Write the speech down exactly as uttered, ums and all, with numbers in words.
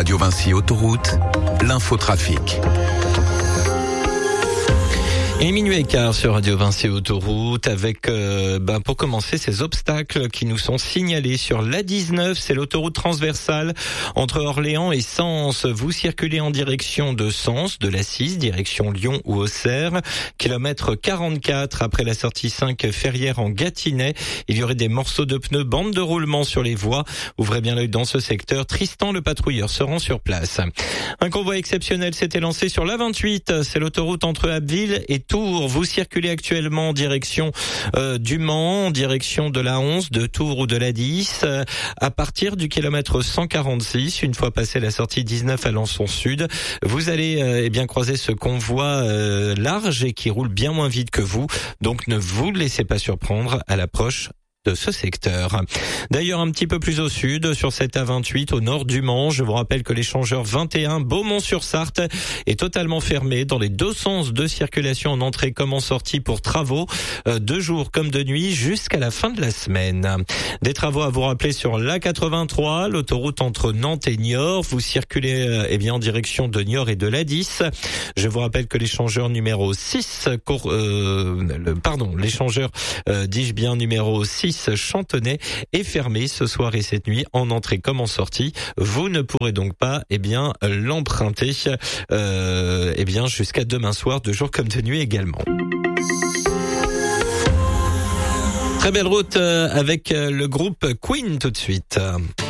Radio Vinci Autoroute, l'infotrafic. Et minuit et quart sur Radio Vinci Autoroute avec, euh, ben pour commencer, ces obstacles qui nous sont signalés sur l'A dix-neuf. C'est l'autoroute transversale entre Orléans et Sens. Vous circulez en direction de Sens, de l'A six, direction Lyon ou Auxerre. Kilomètre quarante-quatre après la sortie cinq Ferrières en Gâtinais. Il y aurait des morceaux de pneus, bande de roulement sur les voies. Ouvrez bien l'œil dans ce secteur. Tristan, le patrouilleur, se rend sur place. Un convoi exceptionnel s'était lancé sur l'A vingt-huit. C'est l'autoroute entre Abbeville et Tours. Vous circulez actuellement en direction euh, du Mans, en direction de l'A onze, de Tours ou de l'A dix, euh, à partir du kilomètre cent quarante-six, une fois passé la sortie dix-neuf à Alençon Sud. Vous allez euh, eh bien croiser ce convoi euh, large et qui roule bien moins vite que vous. Donc ne vous laissez pas surprendre à l'approche de ce secteur. D'ailleurs, un petit peu plus au sud, sur cette A vingt-huit, au nord du Mans, je vous rappelle que l'échangeur vingt et un Beaumont-sur-Sarthe est totalement fermé dans les deux sens de circulation en entrée comme en sortie pour travaux, euh, de jour comme de nuit, jusqu'à la fin de la semaine. Des travaux à vous rappeler sur l'A quatre-vingt-trois, l'autoroute entre Nantes et Niort. Vous circulez euh, eh bien en direction de Niort et de l'A dix. Je vous rappelle que l'échangeur numéro six, euh, le, pardon, l'échangeur, euh, dis-je bien, numéro six, Chantonnay est fermé ce soir et cette nuit en entrée comme en sortie. Vous ne pourrez donc pas eh bien l'emprunter euh, eh bien jusqu'à demain soir, de jour comme de nuit également. Très belle route avec le groupe Queen tout de suite.